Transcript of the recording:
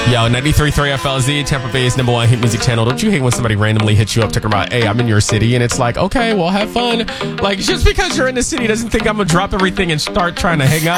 Yo, 93.3 FLZ, Tampa Bay's #1 hit music channel. Don't you hate when somebody randomly hits you up talking about, hey, I'm in your city, and it's like, okay, well, have fun. Like, just because you're in the city doesn't think I'm going to drop everything and start trying to hang out.